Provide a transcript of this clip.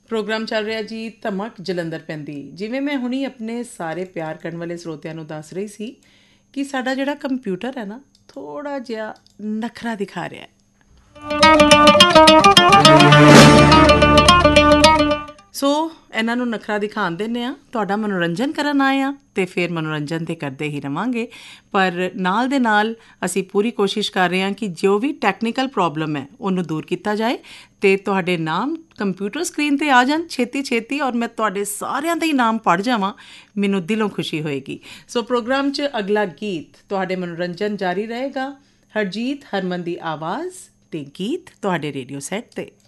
Programme ਚੱਲ ਰਿਹਾ ਜੀ ਧਮਕ ਜਲੰਧਰ ਪੈਂਦੀ। ਜਿਵੇਂ ਮੈਂ ਹੁਣੀ ਆਪਣੇ ਸਾਰੇ ਪਿਆਰ ਕਰਨ ਵਾਲੇ ਸਰੋਤਿਆਂ ਨੂੰ ਦੱਸ ਰਹੀ ਸੀ ਕਿ ਸਾਡਾ ਜਿਹੜਾ ਕੰਪਿਊਟਰ ਹੈ ਨਾ, ਥੋੜ੍ਹਾ ਜਿਹਾ ਨਖਰਾ ਦਿਖਾ ਰਿਹਾ ਹੈ। ਸੋ ਇਹਨਾਂ ਨੂੰ ਨਖਰਾ ਦਿਖਾਉਣ ਦਿੰਦੇ ਹਾਂ, ਤੁਹਾਡਾ ਮਨੋਰੰਜਨ ਕਰਨ ਆਏ ਹਾਂ ਅਤੇ ਫਿਰ ਮਨੋਰੰਜਨ ਤਾਂ ਕਰਦੇ ਹੀ ਰਹਾਂਗੇ, ਪਰ ਨਾਲ ਦੇ ਨਾਲ ਅਸੀਂ ਪੂਰੀ ਕੋਸ਼ਿਸ਼ ਕਰ ਰਹੇ ਹਾਂ ਕਿ ਜੋ ਵੀ ਟੈਕਨੀਕਲ ਪ੍ਰੋਬਲਮ ਹੈ ਉਹਨੂੰ ਦੂਰ ਕੀਤਾ ਜਾਏ ਅਤੇ ਤੁਹਾਡੇ ਨਾਮ ਕੰਪਿਊਟਰ ਸਕਰੀਨ 'ਤੇ ਆ ਜਾਣ ਛੇਤੀ ਛੇਤੀ, ਔਰ ਮੈਂ ਤੁਹਾਡੇ ਸਾਰਿਆਂ ਦੇ ਹੀ ਨਾਮ ਪੜ੍ਹ ਜਾਵਾਂ, ਮੈਨੂੰ ਦਿਲੋਂ ਖੁਸ਼ੀ ਹੋਏਗੀ। ਸੋ ਪ੍ਰੋਗਰਾਮ 'ਚ ਅਗਲਾ ਗੀਤ ਤੁਹਾਡੇ ਮਨੋਰੰਜਨ ਜਾਰੀ ਰਹੇਗਾ। ਹਰਜੀਤ ਹਰਮਨ ਦੀ ਆਵਾਜ਼ ਅਤੇ ਗੀਤ ਤੁਹਾਡੇ ਰੇਡੀਓ ਸੈੱਟ 'ਤੇ।